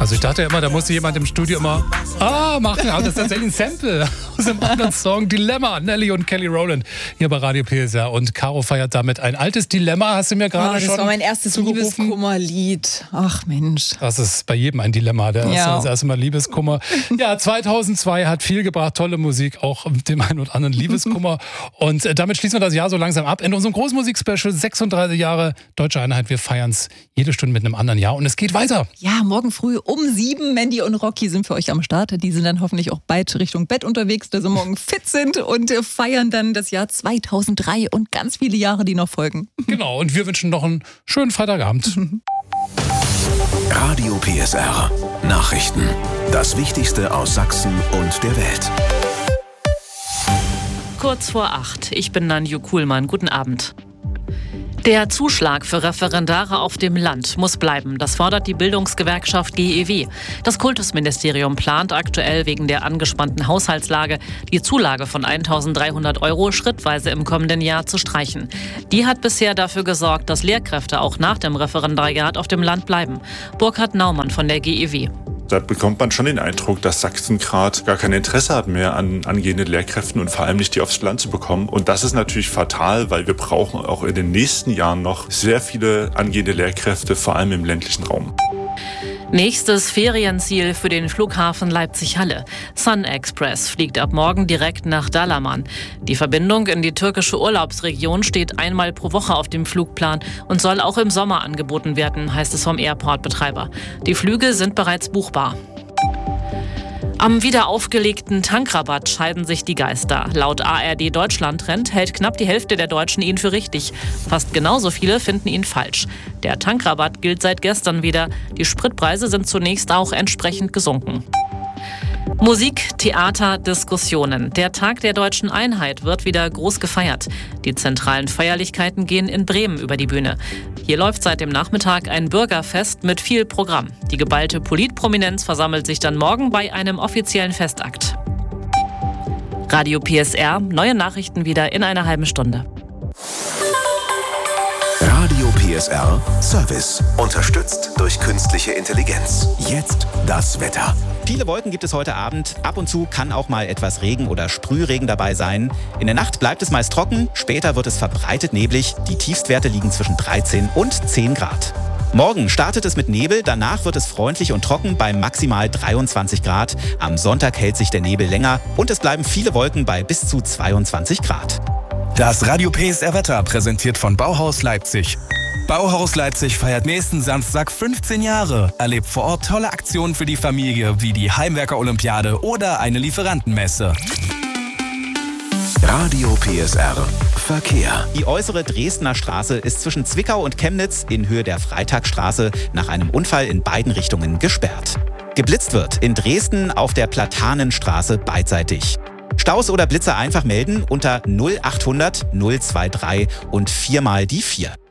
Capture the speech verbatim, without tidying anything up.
Also ich dachte immer, da musste jemand im Studio immer Ah machen, aber das ist tatsächlich ein Sample aus einem anderen Song. Dilemma, Nelly und Kelly Rowland hier bei Radio P S R. Und Caro feiert damit ein altes Dilemma, hast du mir gerade oh, schon Das war mein erstes zugerufen. Liebeskummerlied. Ach Mensch. Das ist bei jedem ein Dilemma. Der ja. ist das erste Mal Liebeskummer. Ja, zweitausendzwei hat viel gebracht, tolle Musik, auch mit dem einen oder anderen Liebeskummer. Und äh, damit schließen wir das Jahr so langsam ab. In unserem Großmusik-Special sechsunddreißig Jahre Deutsche Einheit. Wir feiern es jede Stunde mit einem anderen Jahr und es geht weiter. Ja, morgen früh um sieben. Mandy und Rocky sind für euch am Start. Die sind dann hoffentlich auch bald Richtung Bett unterwegs, dass sie morgen fit sind und äh, feiern dann das Jahr zweitausenddrei und ganz viele Jahre, die noch folgen. Genau, und wir wünschen noch einen schönen Freitagabend. Radio P S R. Nachrichten. Das Wichtigste aus Sachsen und der Welt. Kurz vor acht. Ich bin Nanju Kuhlmann. Guten Abend. Der Zuschlag für Referendare auf dem Land muss bleiben. Das fordert die Bildungsgewerkschaft G E W. Das Kultusministerium plant aktuell wegen der angespannten Haushaltslage, die Zulage von eintausenddreihundert Euro schrittweise im kommenden Jahr zu streichen. Die hat bisher dafür gesorgt, dass Lehrkräfte auch nach dem Referendariat auf dem Land bleiben. Burkhard Naumann von der G E W. Da bekommt man schon den Eindruck, dass Sachsen gerade gar kein Interesse hat mehr an angehenden Lehrkräften und vor allem nicht die aufs Land zu bekommen. Und das ist natürlich fatal, weil wir brauchen auch in den nächsten Jahren noch sehr viele angehende Lehrkräfte, vor allem im ländlichen Raum. Nächstes Ferienziel für den Flughafen Leipzig-Halle. Sun Express fliegt ab morgen direkt nach Dalaman. Die Verbindung in die türkische Urlaubsregion steht einmal pro Woche auf dem Flugplan und soll auch im Sommer angeboten werden, heißt es vom Airport-Betreiber. Die Flüge sind bereits buchbar. Am wieder aufgelegten Tankrabatt scheiden sich die Geister. Laut A R D Deutschland-Trend hält knapp die Hälfte der Deutschen ihn für richtig. Fast genauso viele finden ihn falsch. Der Tankrabatt gilt seit gestern wieder. Die Spritpreise sind zunächst auch entsprechend gesunken. Musik, Theater, Diskussionen. Der Tag der Deutschen Einheit wird wieder groß gefeiert. Die zentralen Feierlichkeiten gehen in Bremen über die Bühne. Hier läuft seit dem Nachmittag ein Bürgerfest mit viel Programm. Die geballte Politprominenz versammelt sich dann morgen bei einem offiziellen Festakt. Radio P S R, neue Nachrichten wieder in einer halben Stunde. Radio P S R Service. Unterstützt durch künstliche Intelligenz. Jetzt das Wetter. Viele Wolken gibt es heute Abend. Ab und zu kann auch mal etwas Regen oder Sprühregen dabei sein. In der Nacht bleibt es meist trocken, später wird es verbreitet neblig. Die Tiefstwerte liegen zwischen dreizehn und zehn Grad. Morgen startet es mit Nebel, danach wird es freundlich und trocken bei maximal dreiundzwanzig Grad. Am Sonntag hält sich der Nebel länger und es bleiben viele Wolken bei bis zu zweiundzwanzig Grad. Das Radio P S R Wetter präsentiert von Bauhaus Leipzig. Bauhaus Leipzig feiert nächsten Samstag fünfzehn Jahre. Erlebt vor Ort tolle Aktionen für die Familie, wie die Heimwerker-Olympiade oder eine Lieferantenmesse. Radio P S R Verkehr. Die äußere Dresdner Straße ist zwischen Zwickau und Chemnitz in Höhe der Freitagsstraße nach einem Unfall in beiden Richtungen gesperrt. Geblitzt wird in Dresden auf der Platanenstraße beidseitig. Staus oder Blitze einfach melden unter null achthundert null drei drei und viermal die vier.